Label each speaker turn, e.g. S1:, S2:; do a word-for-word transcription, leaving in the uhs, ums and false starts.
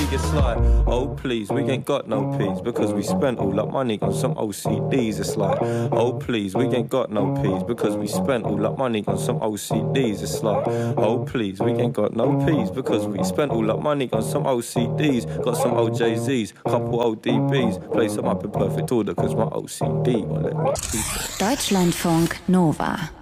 S1: it's like, oh please, we ain't got no peas because we spent all that money on some O C Ds. It's like, oh please, we ain't got no peas because we spent all that money on some O C Ds. It's like, oh please, we ain't got no peas because we spent all that money on some O C Ds. Got some O J Zs, couple O D Bs, place them up in perfect order cause my O C D won't let me keep it.
S2: Deutschlandfunk Nova.